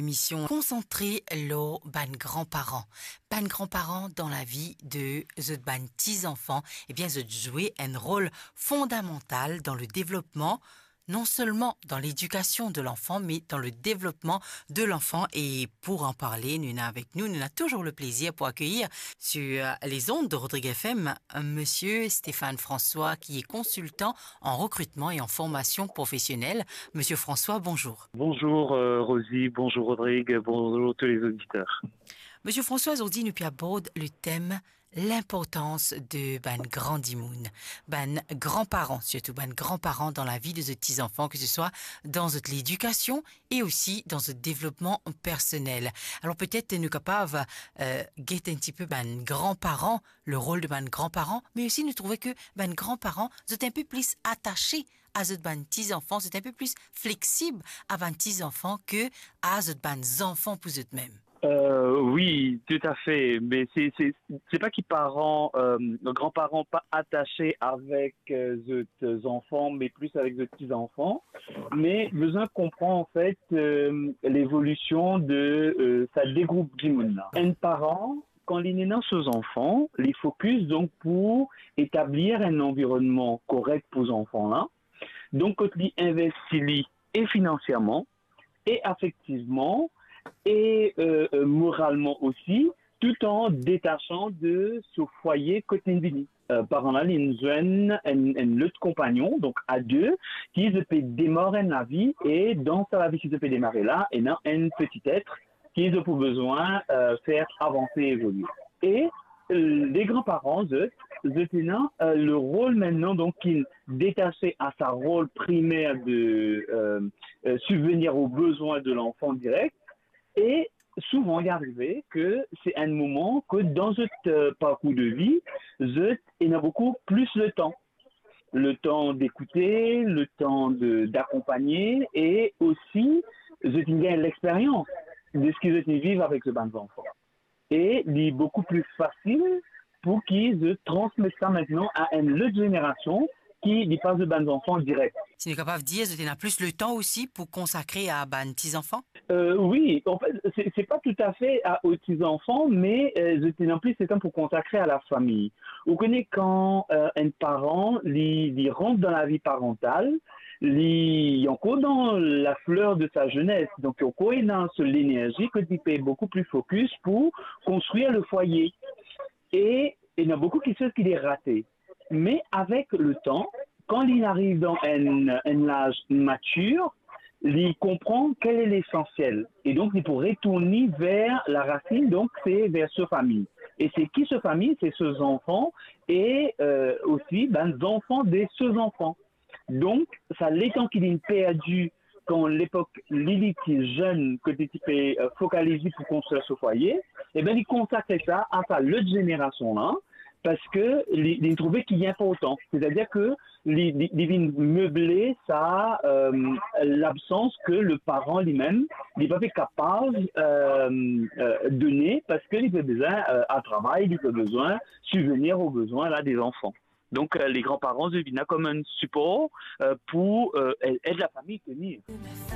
émission concentrée sur ban grands-parents. Ban grands-parents dans la vie de ban petits-enfants, eh bien, jouer un rôle fondamental dans le développement, non seulement dans l'éducation de l'enfant, mais dans le développement de l'enfant. Et pour en parler, nous avons toujours le plaisir pour accueillir sur les ondes de Rodrigue FM, Monsieur Stéphane François, qui est consultant en recrutement et en formation professionnelle. Monsieur François, bonjour. Bonjour Rosie, bonjour Rodrigue, bonjour tous les auditeurs. Monsieur François, aujourd'hui, nous abordons le thème l'importance de ban grandimoun, ban grands-parents, surtout ban grands-parents dans la vie de ces petits-enfants, que ce soit dans l'éducation et aussi dans le développement personnel. Alors peut-être nous capables guetter un petit peu ban grands-parents, le rôle de ban grands-parents, mais aussi nous trouver que ban grands-parents sont un peu plus attachés à ce ban petits-enfants, c'est un peu plus flexible à ban petits-enfants que à ce ban enfants pour eux-mêmes. Oui, tout à fait. Mais c'est pas qu'ils parents, nos grands-parents pas attachés avec les enfants, mais plus avec les petits-enfants. Mais besoin comprend en fait l'évolution de ça des groupes d'immunes. Un parent, quand il est né aux enfants, il focus donc pour établir un environnement correct pour les enfants là. Donc quand il investit et financièrement et affectivement et moralement aussi, tout en détachant de ce foyer quotidien. Par exemple, une autre compagnon, donc à deux, qui se peut démarrer la vie et dans sa vie qui se peut démarrer là, et non un petit être qui a pour besoin faire avancer et évoluer. Et les grands-parents, le rôle maintenant, donc, qui détaché à sa rôle primaire de subvenir aux besoins de l'enfant direct. Et souvent, il est arrivé que c'est un moment que dans ce parcours de vie, il y a beaucoup plus de temps. Le temps d'écouter, le temps d'accompagner et aussi, je gagne l'expérience de ce qu'ils vivent avec ce banc d'enfants. Et il est beaucoup plus facile pour qu'ils transmettent ça maintenant à une autre génération qui n'y passe de banc d'enfants direct. Si nous sommes capables de dire que tu as plus le temps aussi pour consacrer à ban petits-enfants? Oui, en fait, c'est pas tout à fait aux petits-enfants, mais je en plus c'est temps pour consacrer à la famille. Vous connaissez quand un parent il rentre dans la vie parentale, il est encore dans la fleur de sa jeunesse, donc il est dans l'énergie que tu peux beaucoup plus focus pour construire le foyer. Et il y a beaucoup qui savent qu'il est raté. Mais avec le temps, quand il arrive dans un âge mature, il comprend quel est l'essentiel. Et donc, il pourrait retourner vers la racine, donc c'est vers sa famille. Et c'est qui ce famille? C'est ses enfants et aussi les enfants de ses enfants. Donc, ça l'étant qu'il est perdu quand l'époque Lily est jeune, que tu peux focaliser pour construire ce foyer, et bien il consacre ça à sa l'autre génération-là, parce que il trouvait qu'il y a important. C'est-à-dire que il vient meubler ça l'absence que le parent lui-même n'est pas fait capable de donner parce qu'il a besoin à travail, il a besoin subvenir aux besoins là des enfants. Donc les grands-parents deviennent comme un support pour aider la famille à tenir.